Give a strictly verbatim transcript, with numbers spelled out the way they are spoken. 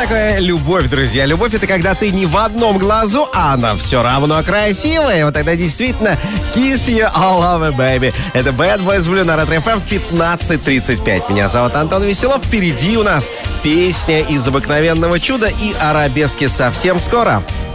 такое любовь, друзья? Любовь — это когда ты не в одном глазу, а она все равно красивая. Вот тогда действительно kiss you all over, baby. Это Bad Boys Blue на Ретро-эф эм в пятнадцать тридцать пять. Меня зовут Антон Веселов. Впереди у нас песня из «Обыкновенного чуда» и арабески совсем скоро.